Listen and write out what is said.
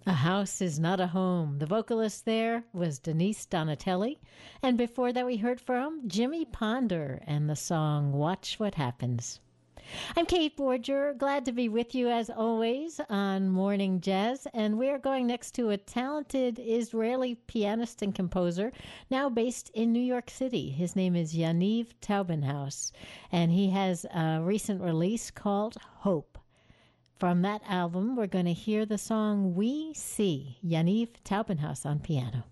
A House is Not a Home. The vocalist there was Denise Donatelli. And before that, we heard from Jimmy Ponder and the song Watch What Happens. I'm Kate Borger, glad to be with you as always on Morning Jazz. And we're going next to a talented Israeli pianist and composer now based in New York City. His name is Yaniv Taubenhaus, and he has a recent release called Hope. From that album, we're going to hear the song We See, Yaniv Taubenhaus on piano.